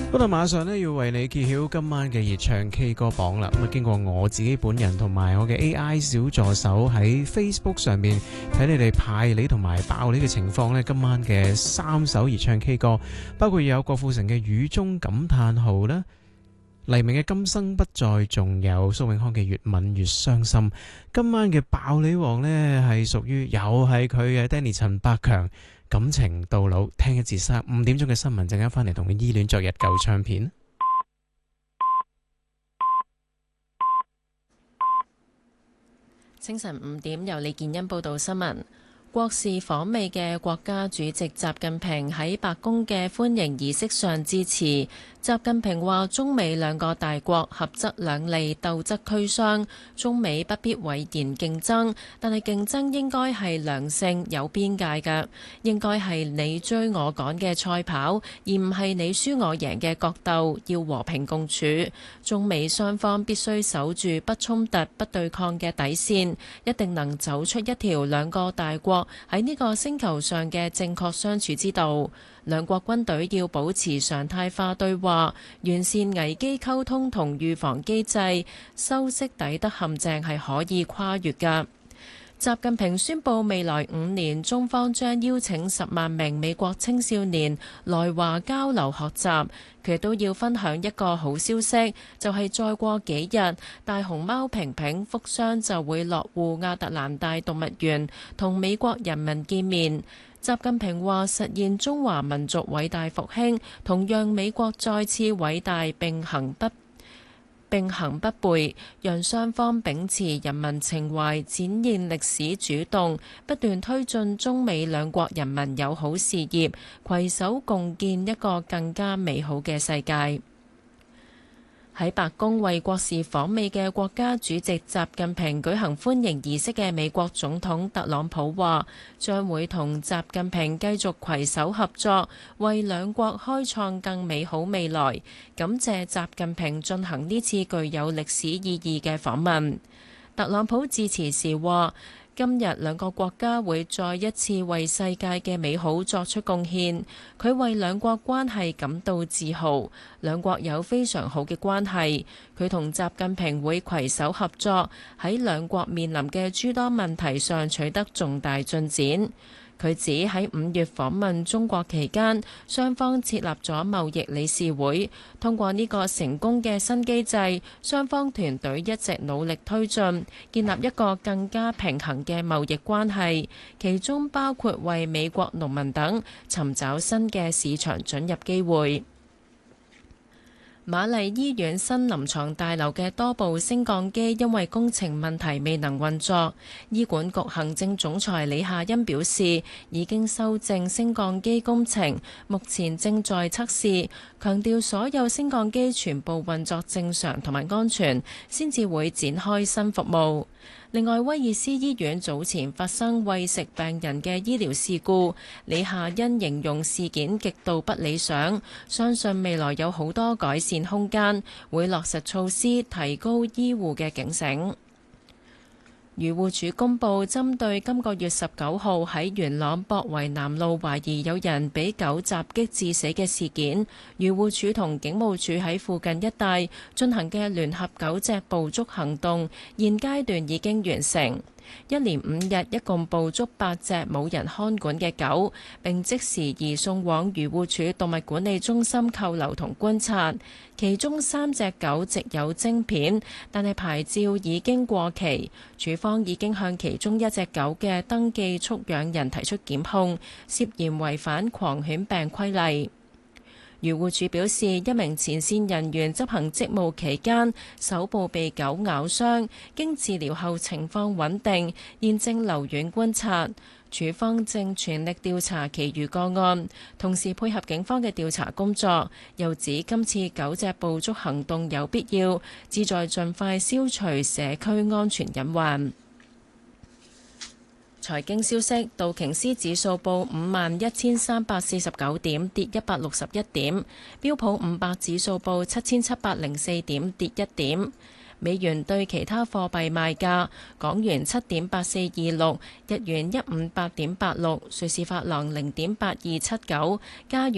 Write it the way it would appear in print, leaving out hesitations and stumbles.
好啦，馬上咧要為你揭曉今晚嘅熱唱 K 歌榜啦。咁啊，經過我自己本人同埋我嘅 AI 小助手喺 Facebook 上面睇你哋派你同埋爆你嘅情況呢，今晚嘅3首熱唱 K 歌，包括有郭富城嘅雨中感嘆號啦，黎明嘅今生不再，仲有蘇永康嘅越吻越傷心。今晚嘅爆你王呢，係屬於又係佢嘅 Danny 陳百強。感情到老，聽一節5點鐘嘅新聞，陣間翻嚟同你依戀昨日舊唱片。 清晨5點，由李建欣報道新聞。國事訪美嘅國家主席習近平喺白宮嘅歡迎儀式上致辭。習近平話：中美兩個大國合則兩利，鬥則俱傷。中美不必諱言競爭，但係競爭應該係良性、有邊界嘅，應該係你追我趕嘅賽跑，而唔係你輸我贏嘅角鬥。要和平共處，中美雙方必須守住不衝突、不對抗嘅底線，一定能走出一條兩個大國喺呢個星球上嘅正確相處之道。兩國軍隊要保持常態化對話，完善危機溝通同預防機制，修昔底德陷阱係可以跨越㗎。習近平宣布未來5年，中方將邀請10萬名美國青少年來華交流學習。佢都要分享一個好消息，就係再過幾日，大熊貓平平福箱就會落戶亞特蘭大動物園，同美國人民見面。習近平話：實現中華民族偉大復興，同讓美國再次偉大並行不悖，讓雙方秉持人民情懷，展現歷史主動，不斷推進中美兩國人民友好事業，攜手共建一個更加美好嘅世界。喺白宮為國事訪美嘅國家主席習近平舉行歡迎儀式嘅美國總統特朗普話，將會同習近平繼續攜手合作，為兩國開創更美好未來。感謝習近平進行呢次具有歷史意義嘅訪問。特朗普致辭時話：今日兩個國家會再一次為世界嘅美好作出貢獻。佢為兩國關係感到自豪，兩國有非常好嘅關係。佢同習近平會攜手合作，喺兩國面臨嘅諸多問題上取得重大進展。佢指喺5月訪問中國期間，雙方設立咗貿易理事會，通過呢個成功嘅新機制，雙方團隊一直努力推進，建立一個更加平衡嘅貿易關係，其中包括為美國農民等尋找新嘅市場准入機會。瑪麗醫院新臨床大樓嘅多部升降機因為工程問題未能運作，醫管局行政總裁李夏茵表示，已經修正升降機工程，目前正在測試，強調所有升降機全部運作正常同埋安全，先至會展開新服務。另外，威爾斯醫院早前發生餵食病人嘅醫療事故，李夏茵形容事件極度不理想，相信未來有好多改善空間，會落實措施提高醫護嘅警醒。漁護署公布，針對今個月19號喺元朗博圍南路懷疑有人俾狗襲擊致死嘅事件，漁護署同警務處喺附近一帶進行嘅聯合狗隻捕捉行動，現階段已經完成。一連5日，一共捕捉8隻冇人看管嘅狗，並即時移送往漁護署動物管理中心扣留同觀察。其中3隻狗植有晶片，但係牌照已經過期。署方已經向其中1隻狗嘅登記畜養人提出檢控，涉嫌違反狂犬病規例。漁護署表示，一名前線人員執行職務期間，手部被狗咬傷，經治療後情況穩定，現正留院觀察。署方正全力調查其餘個案，同時配合警方嘅調查工作。又指今次狗隻捕捉行動有必要，旨在盡快消除社區安全隱患。財經消息，道瓊斯指數報51,349點，跌161點；標普500指數報7,704點，跌1點。美元對其他貨幣賣價：港元7.8426，日元158.86，瑞士法郎0.8279，加元